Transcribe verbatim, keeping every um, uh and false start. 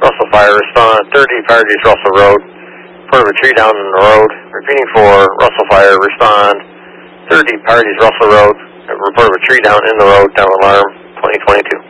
Russell Fire, respond. thirty, Parties, Russell Road. Report of a tree down in the road. Repeating for Russell Fire, respond. thirty, Parties, Russell Road. Report of a tree down in the road, down alarm, twenty twenty-two.